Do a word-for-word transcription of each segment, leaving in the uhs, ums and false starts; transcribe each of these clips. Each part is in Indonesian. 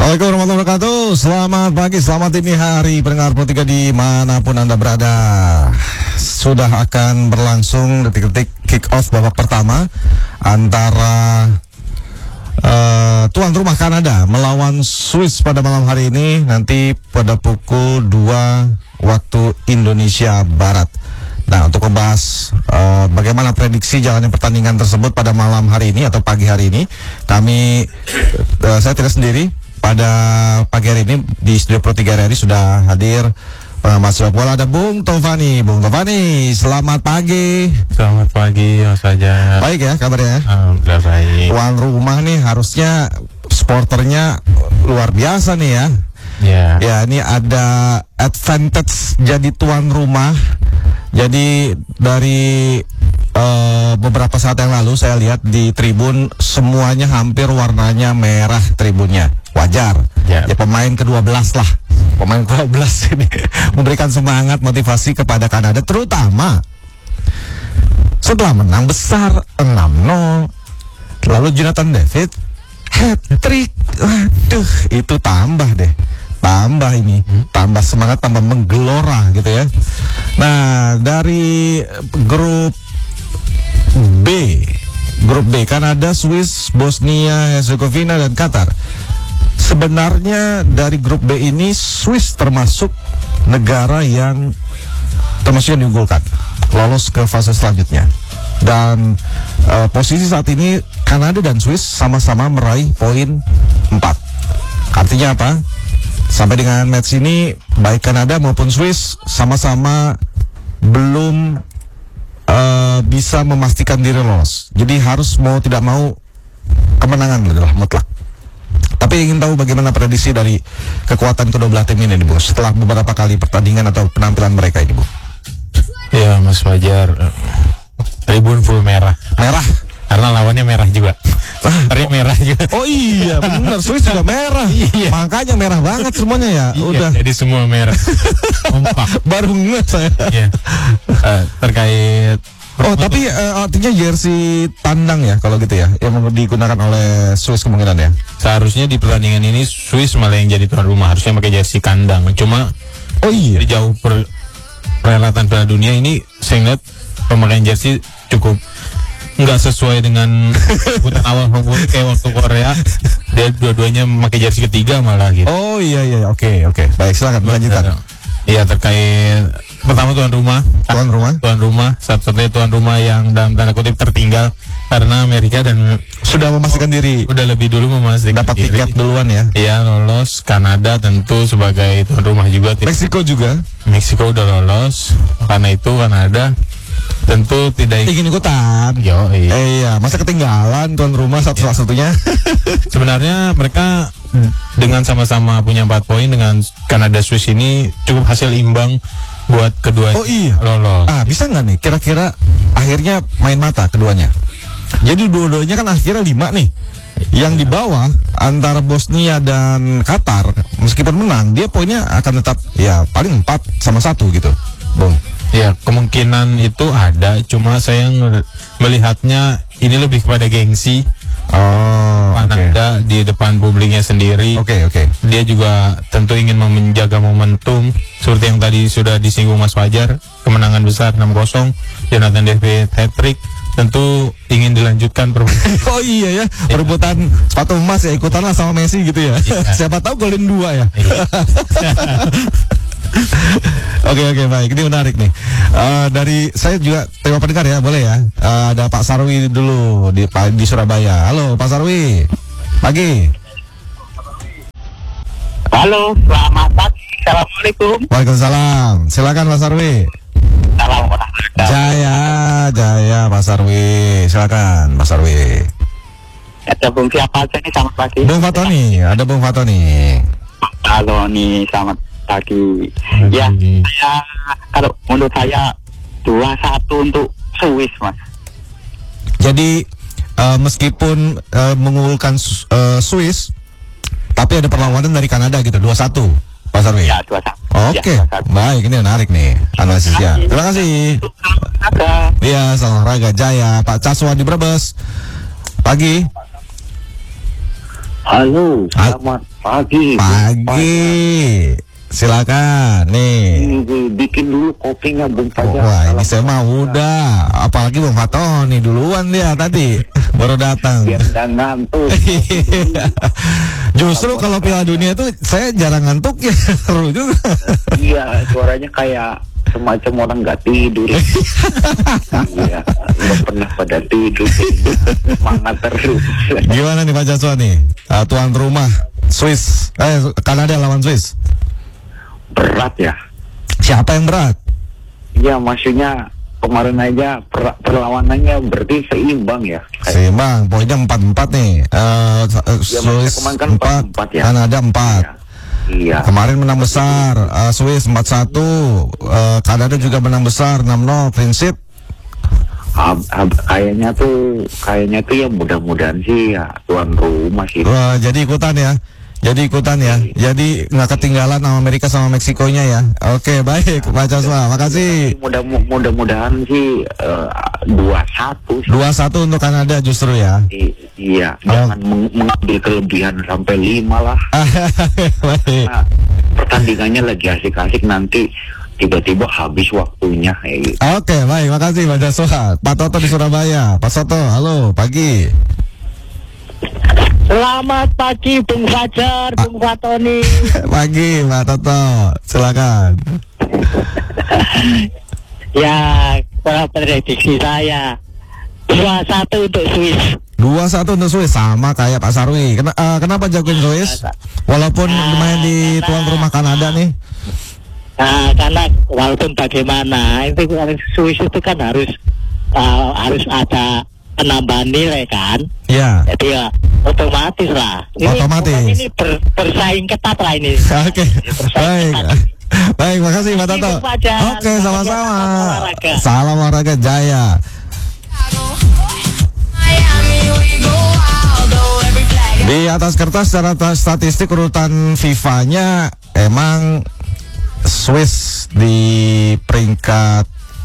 Assalamualaikum warahmatullahi wabarakatuh. Selamat pagi, selamat dini hari pendengar Pro tiga dimanapun Anda berada. Sudah akan berlangsung detik-detik kick off babak pertama antara uh, tuan rumah Kanada melawan Swiss pada malam hari ini, nanti pada pukul dua waktu Indonesia Barat. Nah, untuk membahas uh, bagaimana prediksi jalannya pertandingan tersebut pada malam hari ini atau pagi hari ini, kami uh, saya tidak sendiri. Pada pagi hari ini di studio Pro tiga R R I sudah hadir pengamat sepak bola, ada Bung Tovani. Bung Tovani, selamat pagi. Selamat pagi, Mas Fajar. Baik ya kabarnya? Alhamdulillah baik. Tuan rumah nih harusnya supporternya luar biasa nih ya. Ya. Ya, ini ada advantage jadi tuan rumah. Jadi dari uh, beberapa saat yang lalu saya lihat di tribun semuanya hampir warnanya merah tribunnya. Wajar, ya, ya pemain kedua belas lah, pemain kedua belas ini memberikan semangat motivasi kepada Kanada, terutama setelah menang besar enam nol. Lalu Jonathan David hat-trick, waduh itu tambah deh, tambah ini, tambah semangat, tambah menggelora gitu ya. Nah, dari grup B, grup B Kanada, Swiss, Bosnia Herzegovina dan Qatar. Sebenarnya dari grup B ini Swiss termasuk negara yang termasuk yang diunggulkan lolos ke fase selanjutnya. Dan uh, posisi saat ini Kanada dan Swiss sama-sama meraih poin empat. Artinya apa? Sampai dengan match ini baik Kanada maupun Swiss sama-sama belum uh, bisa memastikan diri lolos. Jadi harus mau tidak mau kemenangan adalah mutlak. Tapi ingin tahu bagaimana prediksi dari kekuatan kedua belah tim ini, Bu, setelah beberapa kali pertandingan atau penampilan mereka ini, Bu. Ya, Mas Fajar, tribun full merah. Merah? Karena lawannya merah juga. Hari merah juga. Oh iya, benar. Swiss juga merah. Iya. Makanya merah banget semuanya ya. Iya, udah. Jadi semua merah. Kompak. Baru ngeh saya. Iya. Uh, terkait. Oh, tapi uh, artinya jersey tandang ya kalau gitu ya, yang digunakan oleh Swiss kemungkinan ya. Seharusnya di pertandingan ini Swiss malah yang jadi tuan rumah, harusnya pakai jersey kandang. Cuma oh iya, di jauh per, perhelatan Piala Dunia ini saya lihat pemakaian jersey cukup nggak sesuai dengan kebutuhan awal kayak waktu Korea. Dia dua-duanya memakai jersey ketiga malah gitu. Oh iya iya, oke okay, oke. Okay. Baik, silakan melanjutkan. Iya, terkait pertama tuan rumah, tuan rumah, tuan rumah, satu-satunya tuan rumah yang dalam tanda kutip tertinggal karena Amerika dan sudah memastikan oh, diri, udah lebih dulu memastikan dapat diri. tiket duluan ya. Iya, lolos. Kanada tentu sebagai tuan rumah juga. Meksiko juga. Meksiko udah lolos. Karena itu Kanada tentu tidak ingin ikutan. Yo, iya. Eh, iya, masa ketinggalan tuan rumah satu-satunya. Sebenarnya mereka dengan sama-sama punya empat poin dengan Kanada Swiss ini cukup hasil imbang buat keduanya. Oh iya, lolos. Ah, bisa nggak nih? Kira-kira akhirnya main mata keduanya. Jadi dua-duanya kan akhirnya lima nih. Yang di bawah antara Bosnia dan Qatar, meskipun menang, dia poinnya akan tetap ya paling empat sama satu gitu, Bung. Ya, kemungkinan itu ada, cuma saya melihatnya ini lebih kepada gengsi. Oh, Kanada okay. Di depan publiknya sendiri. Oke, okay, oke. Okay. Dia juga tentu ingin menjaga momentum seperti yang tadi sudah disinggung Mas Fajar, kemenangan besar enam kosong, Jonathan David hat-trick, tentu ingin dilanjutkan perebutan. Oh iya ya, perebutan sepatu emas ya, ikutanlah sama Messi gitu ya. Iya. Siapa tahu golin dua ya. Iya. Oke oke baik, ini menarik nih. Uh, dari saya juga tema pendengar ya, boleh ya. Uh, ada Pak Sarwi dulu di di Surabaya. Halo Pak Sarwi, pagi. Halo, selamat pagi. Assalamualaikum. Waalaikumsalam. Silakan Pak Sarwi. Assalamualaikum. Jaya, Jaya Pak Sarwi. Silakan Pak Sarwi. Ada Bung siapa aja nih, selamat pagi. Bung Fatoni, ada Bung Fatoni. Halo nih, selamat pagi. Pagi. Ya, saya kalau menurut saya dua satu untuk Swiss, Mas. Jadi uh, meskipun uh, mengunggulkan uh, Swiss, tapi ada perlawanan dari Kanada gitu, dua satu, Pak Sarwi. Ya, dua satu. Oke, okay. Ya, baik, ini menarik nih analisisnya. Terima kasih. Iya, salam olahraga Jaya, Pak Caswa di Brebes. Pagi. Halo, selamat pagi. Pagi. Silakan nih. Ini bikin dulu kopinya Bung Fajar. Wah, ini saya mah udah. Apalagi Bung Fatoni duluan dia tadi baru datang. Biar nggak ngantuk. Justru kalau Piala Dunia itu saya jarang ngantuk ya. Seru juga. Iya, suaranya kayak semacam orang nggak tidur. Iya, nggak pernah pada tidur. Semangat terus. Gimana nih Pak Jaswa nih? Uh, tuan rumah Swiss, eh Kanada lawan Swiss. Berat ya. Siapa yang berat? Ya, maksudnya kemarin aja per perlawanannya berarti seimbang ya. Seimbang, poinnya empat empat nih. Uh, Ya, Swiss kemarin kan empat, empat ya. Kanada empat. Iya. Iya. Kemarin menang besar, uh, Swiss empat satu, uh, Kanada juga menang besar enam nol. Prinsip Ab, ab, kayaknya tuh kayaknya tuh ya mudah-mudahan sih ya tuan rumah sih. Wah, jadi ikutan ya. Jadi ikutan ya. Jadi nggak ketinggalan sama Amerika sama Meksikonya ya. Oke, baik Pak Jaswa. Makasih. Mudah mudah-mudahan sih dua satu. dua satu untuk Kanada justru ya. I, iya, Oh. jangan meng mengambil kelebihan sampai lima lah. Baik. Nah, pertandingannya lagi asik-asik, nanti tiba-tiba habis waktunya kayak gitu. Oke, baik. Makasih Pak Jaswa. Pak Toto di Surabaya. Pak Soto, halo, pagi. Selamat pagi Bung Fajar, Bung Fatoni. Pagi Pak Toto. Silakan. Ya, kalau prediksi saya dua satu untuk Swiss. dua satu untuk Swiss, sama kayak Pak Sarwi. Ken uh, kenapa jagoin Swiss? Walaupun main di tuan rumah Kanada nih. Nah, karena walaupun bagaimana, itu Swiss itu kan harus uh, harus ada penambahan nilai kan. Ya. Jadi ya otomatis lah. Ini, Otomatis. Ini ber, bersaing ketat lah ini. Oke, baik. Baik, makasih Pak Toto. Itu aja. Oke, sama-sama. Salam olahraga. Salam olahraga Jaya. Di atas kertas secara ta- statistik urutan FIFA-nya emang Swiss di peringkat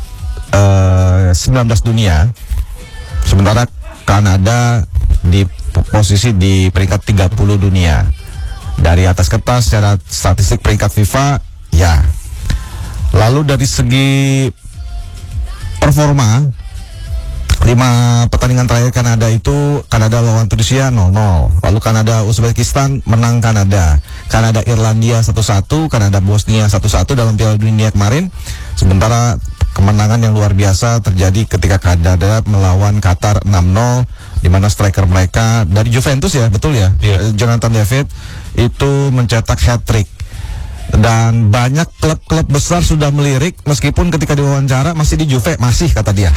uh, sembilan belas dunia. Sementara Kanada di posisi di peringkat tiga puluh dunia. Dari atas kertas secara statistik peringkat FIFA, ya. Lalu dari segi performa, lima pertandingan terakhir Kanada itu, Kanada lawan Tunisia nol nol. Lalu Kanada Uzbekistan menang Kanada. Kanada Irlandia satu satu, Kanada Bosnia satu satu dalam Piala Dunia kemarin. Sementara kemenangan yang luar biasa terjadi ketika Kanada melawan Qatar enam nol, di mana striker mereka dari Juventus ya, betul ya, Iya. Jonathan David itu mencetak hat-trick. Dan banyak klub-klub besar sudah melirik, meskipun ketika diwawancara masih di Juve, masih kata dia.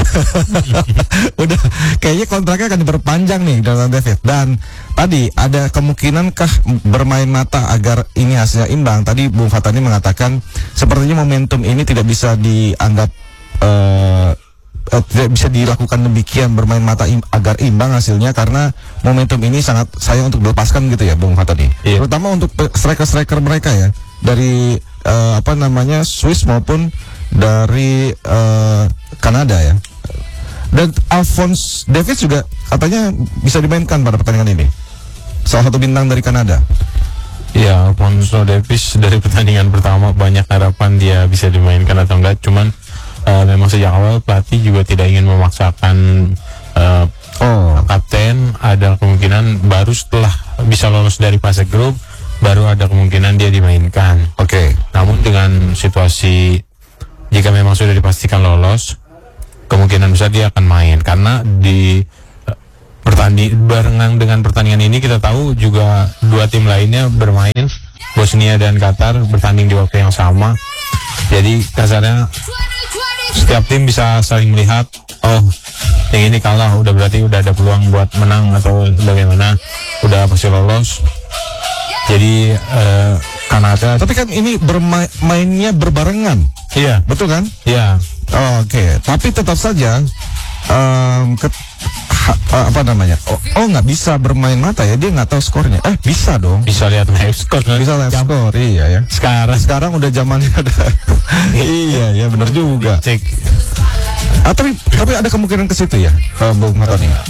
Udah kayaknya kontraknya akan diperpanjang nih Jonathan David. Dan tadi ada kemungkinankah bermain mata agar ini hasilnya imbang? Tadi Bung Fatani mengatakan sepertinya momentum ini tidak bisa dianggap uh, uh, tidak bisa dilakukan demikian, bermain mata im agar imbang hasilnya, karena momentum ini sangat sayang untuk dilepaskan gitu ya Bung Fatani. Iya. Terutama untuk striker-striker mereka ya, dari uh, apa namanya Swiss maupun dari uh, Kanada ya. Dan Alphonse Davies juga katanya bisa dimainkan pada pertandingan ini, salah satu bintang dari Kanada. Ya, Alphonso Davies dari pertandingan pertama banyak harapan dia bisa dimainkan atau enggak. Cuman uh, memang sejak awal pelatih juga tidak ingin memaksakan uh, Oh, kapten. Ada kemungkinan baru setelah bisa lolos dari fase grup, baru ada kemungkinan dia dimainkan. oke. Okay. Namun dengan situasi jika memang sudah dipastikan lolos, kemungkinan besar dia akan main, karena di uh, pertanding barengan dengan pertandingan ini kita tahu juga dua tim lainnya bermain, Bosnia dan Qatar bertanding di waktu yang sama. Jadi kasarnya setiap tim bisa saling melihat, oh yang ini kalah, udah berarti udah ada peluang buat menang atau bagaimana, udah pasti lolos. Jadi uh, Kanada, Tapi kan ini bermainnya berbarengan, iya, betul kan? iya. Oh, oke. Okay. Tapi tetap saja um, ke, ha, apa namanya? Oh, oh nggak bisa bermain mata ya, dia nggak tahu skornya. Eh bisa dong. Bisa lihat live score kan? Bisa live score, iya ya. Sekarang Sekarang udah zamannya ada. Iya ya, benar juga. cek. Ah, tapi tapi ada kemungkinan ke situ ya, uh, Bung Matoni.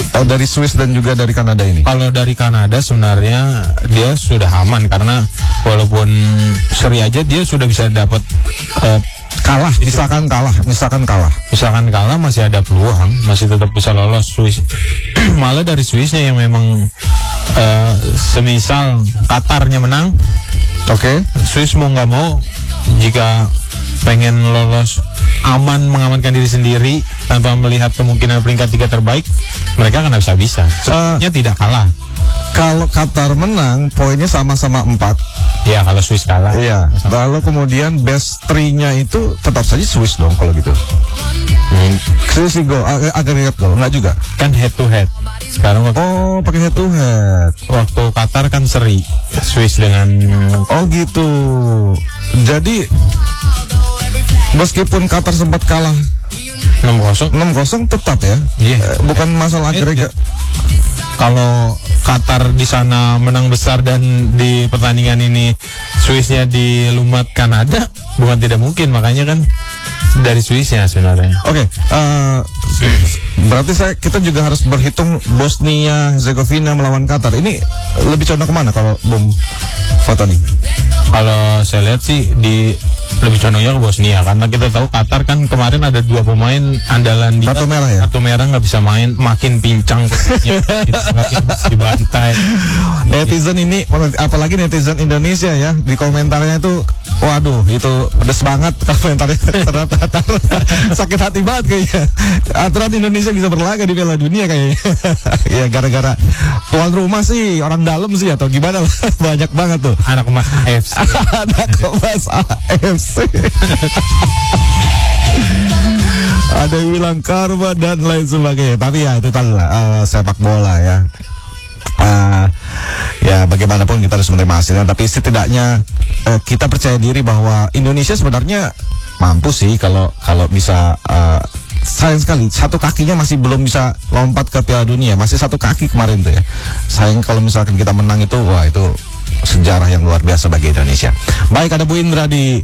Oh, dari Swiss dan juga dari Kanada ini. Kalau dari Kanada sebenarnya dia sudah aman karena walaupun seri aja dia sudah bisa dapat uh, Kalah, misalkan kalah, misalkan kalah. misalkan kalah masih ada peluang, masih tetap bisa lolos Swiss. Malah dari Swissnya yang memang uh, semisal Qatarnya menang, Oke. Swiss mau nggak mau jika pengen lolos aman mengamankan diri sendiri tanpa melihat kemungkinan peringkat tiga terbaik, mereka akan bisa bisa. Sebenarnya tidak kalah. Kalau Qatar menang, poinnya sama-sama empat. Ya kalau Swiss kalah. Iya. Lalu kemudian best three-nya itu tetap saja Swiss dong kalau gitu. Hmm. Swiss gol, ag- agregat gol, enggak juga. Kan head to head. Sekarang waktu, Oh, pakai head to head. waktu Qatar kan seri Swiss dengan Oh gitu. Jadi meskipun Qatar sempat kalah enam kosong. enam kosong tetap ya. Iya. Eh, bukan masalah agregat. Kalau Qatar di sana menang besar dan di pertandingan ini Swissnya dilumat Kanada, bukan tidak mungkin, makanya kan dari Swissnya sebenarnya. Oke, eh, berarti saya kita juga harus berhitung Bosnia Herzegovina melawan Qatar. Ini lebih condong kemana kalau Bung Fatoni? Kalau saya lihat sih di lebih condongnya ke Bosnia karena kita tahu Qatar kan kemarin ada dua pemain andalan di Kartu merah ya? kartu merah nggak bisa main, makin pincang kukunya, makin dibantai. Netizen ini, apalagi netizen Indonesia ya, di komentarnya itu, waduh, itu pedes banget komentarnya terhadap Qatar. Sakit hati banget kayaknya. Aturan Indonesia bisa berlaga di Piala Dunia kayaknya. Ya gara-gara tuan rumah sih, orang dalam sih atau gimana lah. Banyak banget tuh. Anak emas A F C. Anak emas A F C. Ada yang bilang karma dan lain sebagainya. Tapi ya itu tadi lah, uh, sepak bola ya. Uh, ya bagaimanapun kita harus menerima hasilnya. Tapi setidaknya uh, kita percaya diri bahwa Indonesia sebenarnya mampu sih kalau kalau bisa. Uh, sayang sekali satu kakinya masih belum bisa lompat ke Piala Dunia, masih satu kaki kemarin tuh ya. Sayang kalau misalkan kita menang itu, wah itu sejarah yang luar biasa bagi Indonesia. Baik, ada Bu Indra di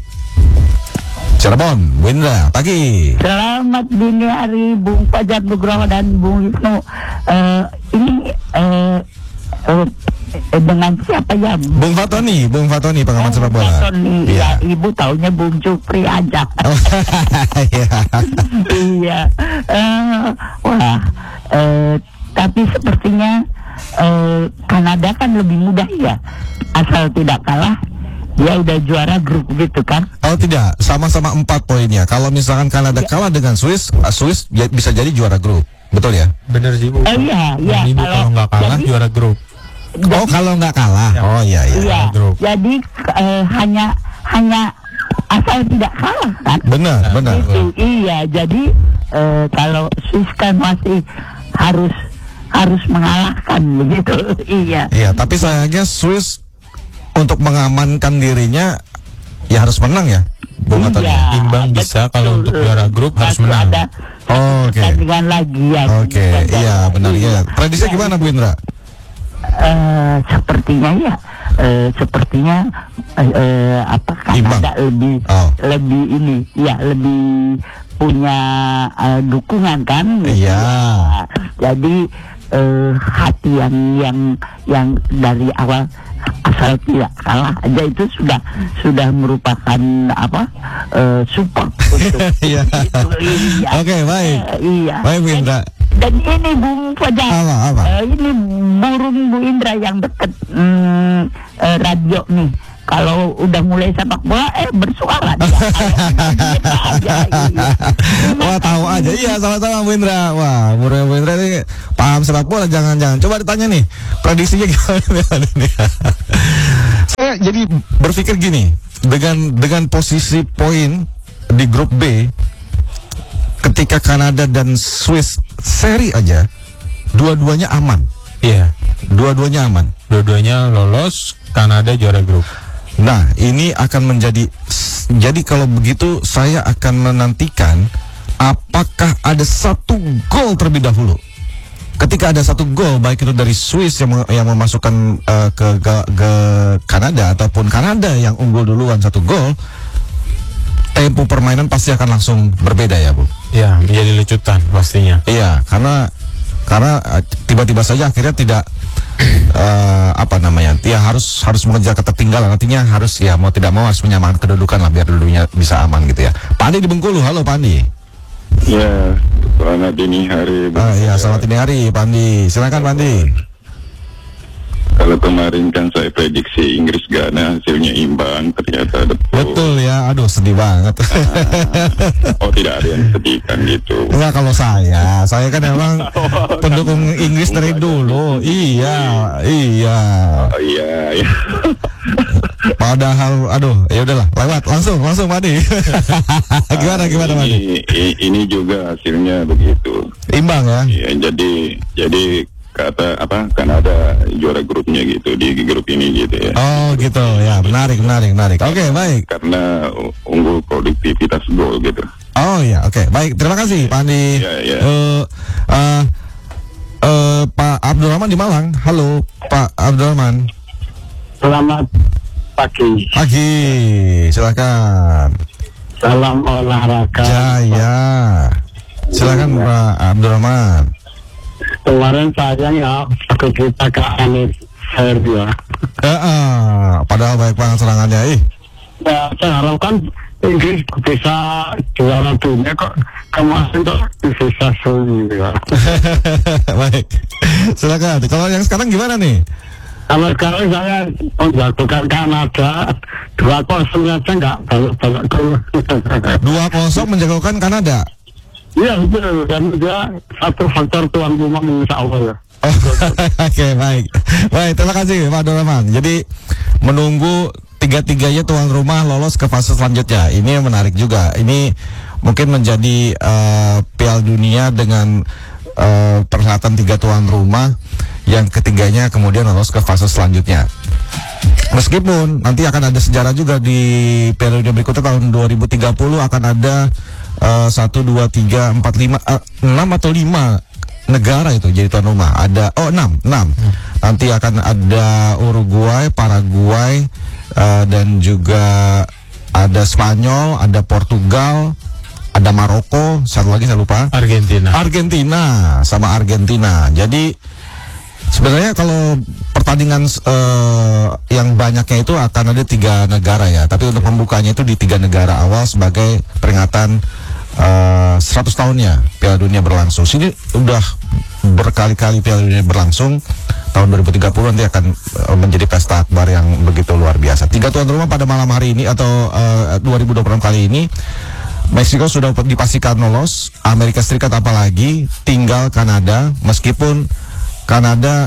Cirebon. Bu Indra, pagi. Selamat dini hari Bung Fajar Nugroho dan Bung Wisnu. Uh, ini uh, uh, dengan siapa ya? Bung Fatoni, Bung Fatoni pengamat Oh, sepak bola. Fatoni. Iya. Ya, ibu taunya Bung Jupri aja. Oh, iya. Iya. Uh, wah. Uh, tapi sepertinya uh, Kanada kan lebih mudah ya. Asal tidak kalah, dia udah juara grup gitu kan? Oh tidak, sama-sama empat poinnya. Kalau misalkan Kanada kalah dengan Swiss, uh, Swiss ya, bisa jadi juara grup, betul ya? Bener sih Bu. Oh iya, iya. Ibu kalau nggak kalah jadi- juara grup. Oh kalau nggak kalah, Ya. oh iya iya. Iya, grup. jadi eh, hanya hanya asal tidak kalah kan? Benar, benar. Itu iya, jadi eh, kalau Swiss kan masih harus harus mengalahkan begitu, iya. Iya, tapi sayangnya Swiss untuk mengamankan dirinya ya harus menang ya, Bung Fatoni. Iya, Imbang bisa, betul. kalau untuk juara grup harus Masih menang. Ada Oh, oke. pertandingan lagi ya. Oke, iya benar ya. Prediksinya gimana Bu Indra? Eh, sepertinya ya, eh, sepertinya eh, eh, apa Imbang. Kanada lebih Oh. lebih ini, ya lebih punya eh, dukungan kan? Iya. Jadi eh, hati yang yang yang dari awal asal tidak kalah aja itu sudah sudah merupakan apa eh, support untuk Iya. itu, iya. Oke, baik. Eh, iya. Baik Bu Indra. Dan ini Bung Fajar, Apa, apa? eh, ini burung Bu Indra yang deket hmm, eh, radio nih. Kalau udah mulai sepak bola, eh bersuara dia. Kalau aja, iya. Wah tahu aja, iya sama-sama Bu Indra. Wah, Bu Bu Indra ini paham sepak bola, jangan-jangan. Coba ditanya nih, prediksinya gimana nih? Saya jadi berpikir gini, dengan dengan posisi poin di grup B, ketika Kanada dan Swiss seri aja, dua-duanya aman. Iya. Dua-duanya aman. Dua-duanya lolos, Kanada juara grup. Nah, ini akan menjadi, jadi kalau begitu saya akan menantikan apakah ada satu gol terlebih dahulu. Ketika ada satu gol, baik itu dari Swiss yang mem- yang memasukkan uh, ke, ke ke Kanada ataupun Kanada yang unggul duluan satu gol, tempo permainan pasti akan langsung berbeda ya, Bu. Ya, menjadi lecutan pastinya. Iya, karena karena uh, tiba-tiba saja akhirnya tidak uh, apa namanya, ya harus harus mengejar ketertinggalan, artinya harus ya mau tidak mau harus menyamakan kedudukan lah biar dulunya bisa aman gitu ya. Pak Andi di Bengkulu, halo Pak Andi. Ya, selamat dini hari. Ah, ya, selamat dini hari Pak Andi, silakan Pak Andi. Kalau kemarin kan saya prediksi Inggris Ghana hasilnya imbang, ternyata betul. Betul ya, aduh sedih banget. Oh, tidak ada yang sedih kan gitu. Enggak, kalau saya, saya kan emang pendukung Inggris dari dulu. Iya, iya. Oh iya, iya. Padahal, aduh, ya udahlah, lewat langsung, langsung Pak Andi. Gimana, gimana Pak Andi? Ini, i- ini juga hasilnya begitu. Imbang ya? Ya, jadi jadi kata apa Kanada juara grupnya gitu di grup ini gitu ya. Oh gitu, ya menarik, menarik, menarik. Oke, baik. Karena unggul produktivitas gol gitu. Oh ya, oke, baik. Terima kasih Pak Andi. Ya, ya. Eh, eh, eh, Pak Abdurrahman di Malang. Halo, Pak Abdurrahman. Selamat pagi. Pagi, silakan. Salam olahraga. Jaya. Silakan Pak Abdurrahman. Kemarin saya ya pakai cerita ke Anis Serbia. Eh, eh, padahal baik banget serangannya. Ih. Ya, saya harapkan Inggris bisa juara dunia kok kemarin kok bisa sulit ya. Baik. Silakan. Kalau yang sekarang gimana nih? Kalau sekarang saya menjatuhkan Kanada dua kosong aja nggak banyak-banyak gol. dua kosong menjagokan Kanada. Iya betul, dan dia satu faktor tuan rumah insya Allah ya. Oh, oke, baik. Baik, terima kasih Pak Abdurrahman. Jadi menunggu tiga-tiganya tuan rumah lolos ke fase selanjutnya. Ini yang menarik juga. Ini mungkin menjadi uh, Piala Dunia dengan uh, perhelatan tiga tuan rumah, yang ketiganya kemudian lolos ke fase selanjutnya. Meskipun nanti akan ada sejarah juga di Piala Dunia berikutnya tahun dua ribu tiga puluh akan ada uh, satu, dua, tiga, empat, lima, enam atau lima negara itu jadi tuan rumah. Ada oh enam, enam. Nanti akan ada Uruguay, Paraguay, uh, dan juga ada Spanyol, ada Portugal, ada Maroko, satu lagi saya lupa. Argentina. Argentina sama Argentina. Jadi sebenarnya kalau pertandingan uh, yang banyaknya itu akan ada tiga negara ya. Tapi untuk pembukanya itu di tiga negara awal sebagai peringatan uh, seratus tahunnya Piala Dunia berlangsung. Sini udah berkali-kali Piala Dunia berlangsung. Tahun dua ribu tiga puluh nanti akan uh, menjadi pesta akbar yang begitu luar biasa. Tiga tuan rumah pada malam hari ini atau uh, dua ribu dua puluh enam kali ini. Meksiko sudah dipastikan lolos, Amerika Serikat apalagi, tinggal Kanada. Meskipun Kanada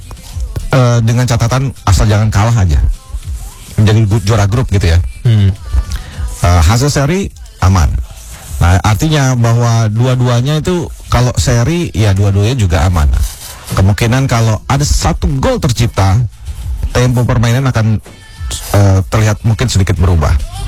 uh, dengan catatan asal jangan kalah aja, menjadi juara grup gitu ya. Hmm. Uh, hasil seri aman. Nah, artinya bahwa dua-duanya itu kalau seri ya dua-duanya juga aman. Kemungkinan kalau ada satu gol tercipta, tempo permainan akan uh, terlihat mungkin sedikit berubah.